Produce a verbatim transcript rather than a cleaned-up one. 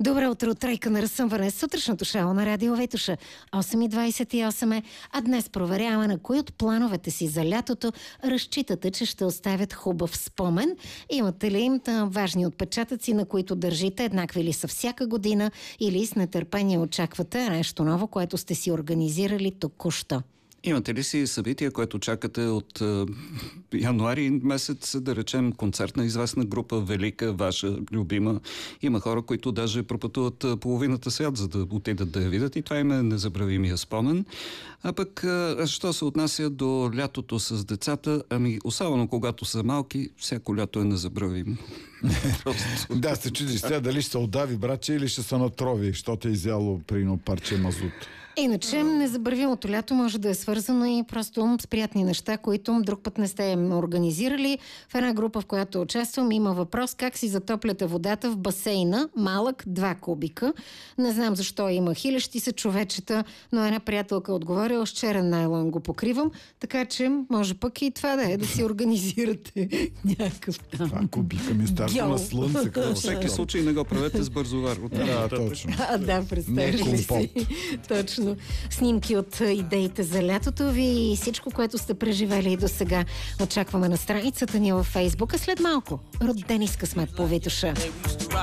Добро утро, тройка на разсъмване. Сутрешното шоу на Радио Витуша. осем и двадесет и осем е, а днес проверяваме на кои от плановете си за лятото разчитате, че ще оставят хубав спомен. Имате ли им там важни отпечатъци, на които държите, еднакви ли са всяка година, или с нетърпение очаквате нещо ново, което сте си организирали току-що? Имате ли си събития, което чакате от е, януари месец, да речем концерт на известна група, велика, ваша, любима? Има хора, които даже пропътуват половината свят, за да отидат да я видят, и това им е незабравимия спомен. А пък, е, що се отнася до лятото с децата, ами особено когато са малки, всяко лято е незабравимо. Да, се чудиш сега дали ще се отдави братче или ще се натрови, защото е изяло прино парче мазут. Иначе незабравимото лято може да е свързано и просто с приятни неща, които друг път не сте организирали. В една група, в която участвам, има въпрос как си затопляте водата в басейна, малък, два кубика. Не знам защо има хилещи се човечета, но една приятелка отговорила, с черен найлон го покривам, така че може пък и това да е, да си организирате някакъв там. Два кубика ми старта на слънце. Във всеки случай не го правете с бързовар. Да, точно. А, да, представяш ли си? Точно. Снимки от идеите за лятото ви и всичко, което сте преживели и до сега. Очакваме на страницата ни във Фейсбука след малко. Родени с късмет по Витуша.